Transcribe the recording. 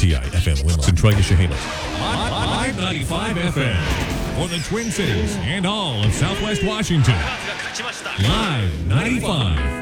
WPI FM Winlock, Centralia, Chehalis. Live 95 FM for the Twin Cities and all of Southwest Washington. Live 95.